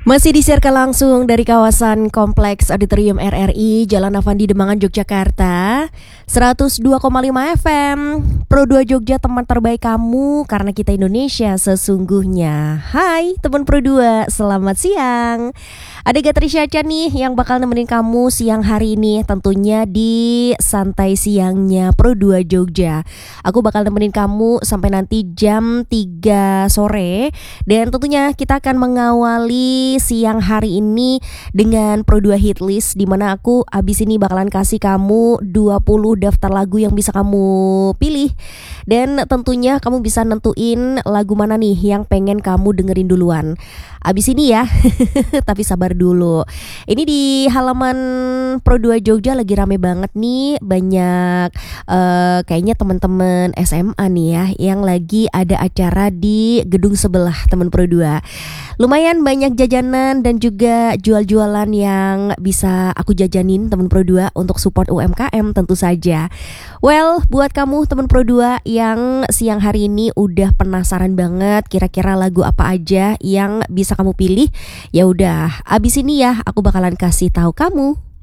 Masih disiarkan langsung dari kawasan Kompleks Auditorium RRI, Jalan Avandi Demangan, Yogyakarta. 102,5 FM Pro 2 Jogja, teman terbaik kamu karena kita Indonesia sesungguhnya. Hai teman Pro 2, selamat siang. Ada Gatri Syaca nih yang bakal nemenin kamu siang hari ini, tentunya di santai siangnya Pro 2 Jogja. Aku bakal nemenin kamu sampai nanti jam 3 sore. Dan tentunya kita akan mengawali siang hari ini dengan Pro 2 Hit List, di mana aku abis ini bakalan kasih kamu 20 daftar lagu yang bisa kamu pilih. Dan tentunya kamu bisa nentuin lagu mana nih yang pengen kamu dengerin duluan abis ini ya. Tapi sabar dulu. Ini di halaman Pro 2 Jogja lagi rame banget nih. Banyak kayaknya teman-teman SMA nih ya, yang lagi ada acara di gedung sebelah teman Pro 2. Lumayan banyak jajanan dan juga jual-jualan yang bisa aku jajanin teman Pro 2 untuk support UMKM tentu saja. Well, buat kamu teman Pro 2 yang siang hari ini udah penasaran banget kira-kira lagu apa aja yang bisa kamu pilih, ya udah abis ini ya aku bakalan kasih tahu kamu.